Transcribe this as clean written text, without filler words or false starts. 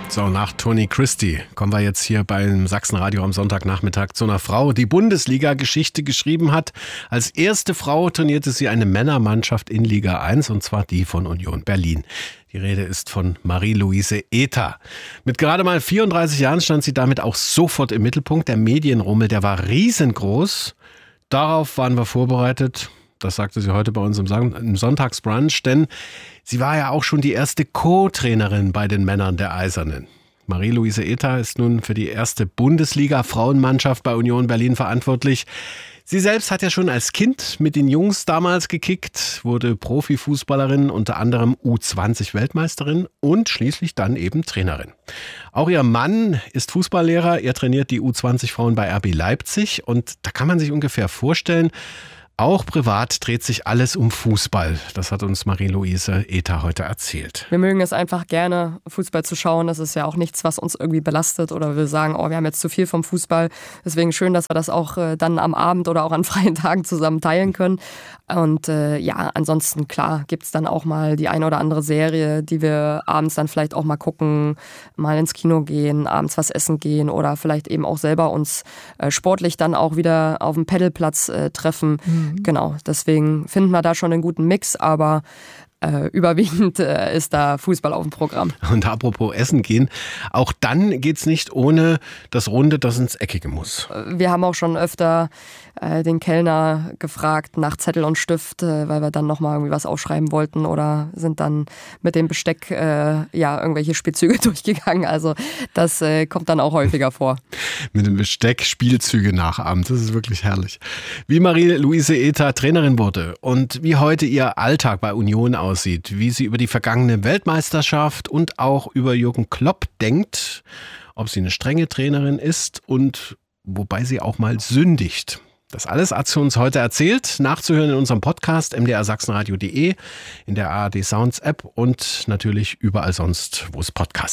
So, nach Toni Christie kommen wir jetzt hier beim Sachsenradio am Sonntagnachmittag zu einer Frau, die Bundesliga-Geschichte geschrieben hat. Als erste Frau turnierte sie eine Männermannschaft in Liga 1, und zwar die von Union Berlin. Die Rede ist von Marie-Louise Ether. Mit gerade mal 34 Jahren stand sie damit auch sofort im Mittelpunkt. Der Medienrummel, der war riesengroß. Darauf waren wir vorbereitet. Das sagte sie heute bei uns im Sonntagsbrunch, denn sie war ja auch schon die erste Co-Trainerin bei den Männern der Eisernen. Marie-Louise Ether ist nun für die erste Bundesliga-Frauenmannschaft bei Union Berlin verantwortlich. Sie selbst hat ja schon als Kind mit den Jungs damals gekickt, wurde Profifußballerin, unter anderem U20-Weltmeisterin und schließlich dann eben Trainerin. Auch ihr Mann ist Fußballlehrer, er trainiert die U20-Frauen bei RB Leipzig, und da kann man sich ungefähr vorstellen, auch privat dreht sich alles um Fußball. Das hat uns Marie-Louise Ether heute erzählt. Wir mögen es einfach gerne, Fußball zu schauen. Das ist ja auch nichts, was uns irgendwie belastet oder wir sagen, wir haben jetzt zu viel vom Fußball. Deswegen schön, dass wir das auch dann am Abend oder auch an freien Tagen zusammen teilen können. Und ansonsten, klar, gibt es dann auch mal die eine oder andere Serie, die wir abends dann vielleicht auch mal gucken, mal ins Kino gehen, abends was essen gehen oder vielleicht eben auch selber uns sportlich dann auch wieder auf dem Pedalplatz treffen. Genau, deswegen finden wir da schon einen guten Mix, aber überwiegend ist da Fußball auf dem Programm. Und apropos Essen gehen, auch dann geht's nicht ohne das Runde, das ins Eckige muss. Wir haben auch schon öfter den Kellner gefragt nach Zettel und Stift, weil wir dann nochmal irgendwie was aufschreiben wollten, oder sind dann mit dem Besteck irgendwelche Spielzüge durchgegangen. Also das kommt dann auch häufiger vor. Mit dem Besteck Spielzüge nachahmen, das ist wirklich herrlich. Wie Marie-Louise Ether Trainerin wurde und wie heute ihr Alltag bei Union aussieht, wie sie über die vergangene Weltmeisterschaft und auch über Jürgen Klopp denkt, ob sie eine strenge Trainerin ist und wobei sie auch mal sündigt. Das alles hat sie uns heute erzählt, nachzuhören in unserem Podcast mdrsachsenradio.de, in der ARD Sounds App und natürlich überall sonst, wo es Podcasts gibt.